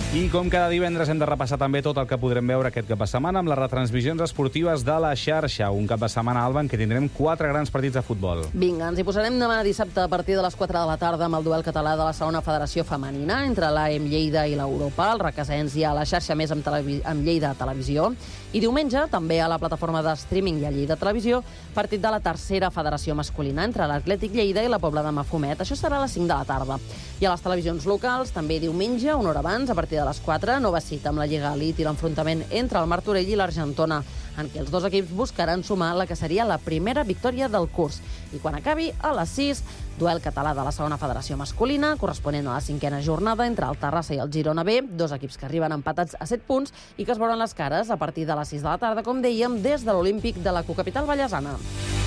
I com cada divendres hem de repassar també tot el que podrem veure aquest cap de setmana amb les retransmissions esportives de la xarxa. Un cap de setmana, Alba, en què tindrem 4 grans partits de futbol. Vinga, ens hi posarem demà dissabte a partir de les 4 de la tarda amb el duel català de la segona federació femenina entre l'AEM Lleida i l'Europa. El Requesens i a la xarxa més amb Lleida Televisió. I diumenge, també a la plataforma de streaming i a Lleida Televisió, partit de la tercera federació masculina entre l'Atlètic Lleida i la Pobla de Mafumet. Això serà a les 5 de la tarda. I a les televisions locals, també diumenge, una hora abans, a partir de les 4, nova cita amb la Lliga Elite i l'enfrontament entre el Martorell i l'Argentona, en què els dos equips buscaran sumar la que seria la primera victòria del curs. I quan acabi, a les 6, duel català de la segona federació masculina, corresponent a la 5a jornada entre el Terrassa i el Girona B, dos equips que arriben empatats a 7 punts i que es veuran les cares a partir de les 6 de la tarda, com dèiem, des de l'Olímpic de la cocapital vallesana.